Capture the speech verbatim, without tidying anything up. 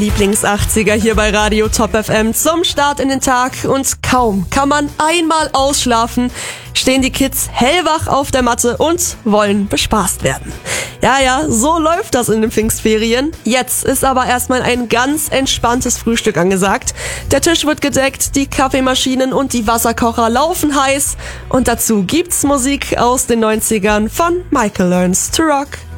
Lieblings-achtziger hier bei Radio Top F M zum Start in den Tag und kaum kann man einmal ausschlafen, stehen die Kids hellwach auf der Matte und wollen bespaßt werden. Ja, ja, so läuft das in den Pfingstferien. Jetzt ist aber erstmal ein ganz entspanntes Frühstück angesagt. Der Tisch wird gedeckt, die Kaffeemaschinen und die Wasserkocher laufen heiß und dazu gibt's Musik aus den neunzigern von Michael Learns to Rock.